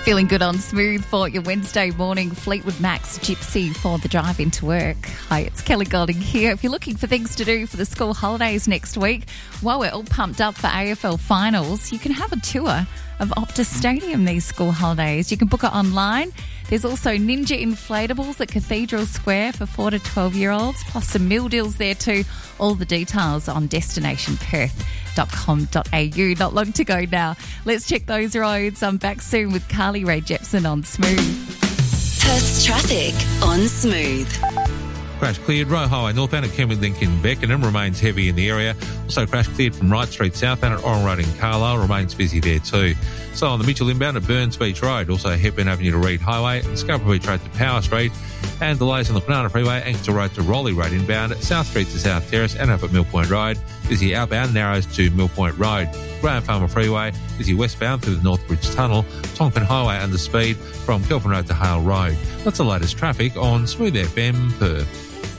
Feeling good on Smooth for your Wednesday morning. Fleetwood Mac's Gypsy for the drive into work. Hi, it's Kelly Golding here. If you're looking for things to do for the school holidays next week, while we're all pumped up for AFL finals, you can have a tour of Optus Stadium these school holidays. You can book it online. There's also Ninja Inflatables at Cathedral Square for 4 to 12-year-olds, plus some meal deals there too. All the details on destinationperth.com.au. Not long to go now. Let's check those roads. I'm back soon with Carly Rae Jepson on Smooth. Perth's traffic on Smooth. Crash cleared. Roe Highway northbound at Kenwood Link in Beckenham remains heavy in the area. Also crash cleared from Wright Street southbound at Oral Road in Carlisle, remains busy there too. So on the Mitchell inbound at Burns Beach Road, also Hepburn Avenue to Reed Highway, and Scarborough Beach Road to Power Street, and delays on the Banana Freeway, Ankston Road to Raleigh Road inbound, South Street to South Terrace, and up at Mill Point Road, busy outbound Narrows to Mill Point Road. Graham Farmer Freeway, busy westbound through the Northbridge Tunnel, Tongpen Highway under speed from Kelvin Road to Hale Road. That's the latest traffic on Smooth FM Perth.